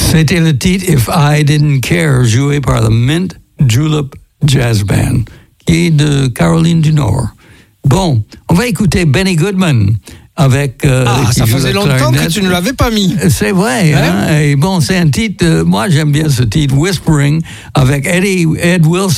C'était le titre If I Didn't Care, joué par le Mint Julep Jazz Band, qui est de Caroline du Nord. Bon, on va écouter Benny Goodman avec... ça faisait longtemps que tu ne l'avais pas mis. C'est vrai, hein? Et bon, c'est un titre, moi j'aime bien ce titre, Whispering, avec Ed Wilson.